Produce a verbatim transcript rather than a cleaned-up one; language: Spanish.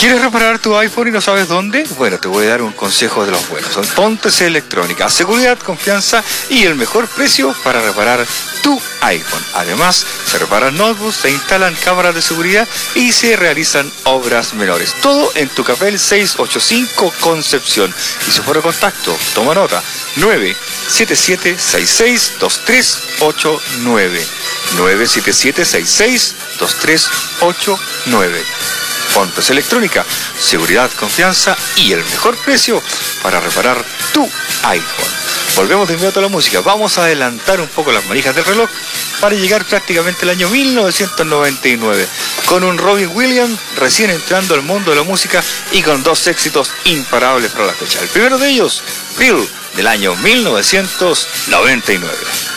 ¿Quieres reparar tu iPhone y no sabes dónde? Bueno, te voy a dar un consejo de los buenos. Son Pontes Electrónica, seguridad, confianza y el mejor precio para reparar tu iPhone. Además, se reparan notebooks, se instalan cámaras de seguridad y se realizan obras menores. Todo en Tucapel seiscientos ochenta y cinco Concepción. Y su foro de contacto, toma nota, nueve siete siete seis seis dos tres ocho nueve. nueve siete siete seis seis dos tres ocho nueve. Pontes Electrónica, seguridad, confianza y el mejor precio para reparar tu iPhone. Volvemos de inmediato a la música. Vamos a adelantar un poco las manijas del reloj para llegar prácticamente al año mil novecientos noventa y nueve, con un Robin Williams recién entrando al mundo de la música y con dos éxitos imparables para la fecha. El primero de ellos, Phil, del año mil novecientos noventa y nueve.